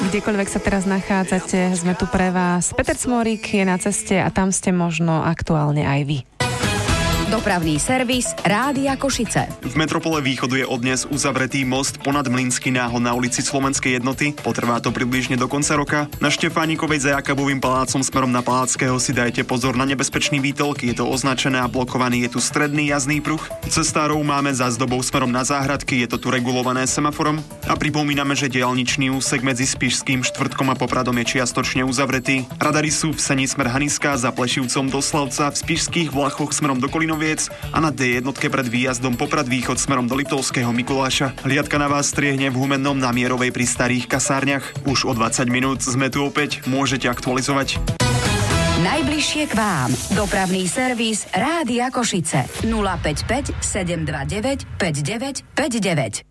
Kdekoľvek sa teraz nachádzate, sme tu pre vás. Peter Cmorík je na ceste a tam ste možno aktuálne aj vy. Dopravný servis Rádia Košice. V metropole Východu je odnes uzavretý most ponad Mlynský náhod na ulici Slovenskej jednoty. Potrvá to približne do konca roka. Na Štefánikovej za Jakabovým palácom smerom na Palackého si dajte pozor na nebezpečný výtolk. Je to označené a blokovaný, je tu stredný jazdný pruh. Cestárov máme za zdobou smerom na Záhradky, je to tu regulované semaforom. A pripomíname, že diaľničný úsek medzi Spišským Štvrtkom a Popradom je čiastočne uzavretý. Radary sú v Seni smer Haniská, za Plešivcom do Slavca, v Spišských Vlachoch smerom do Kolinoviec a na D1 pred výjazdom Poprad Východ smerom do Liptovského Mikuláša. Hliadka na vás striehne v Humennom na Mierovej pri starých kasárniach. Už o 20 minút sme tu opäť, môžete aktualizovať. Najbližšie k vám. Dopravný servis Rádia Košice. 055 729 5959.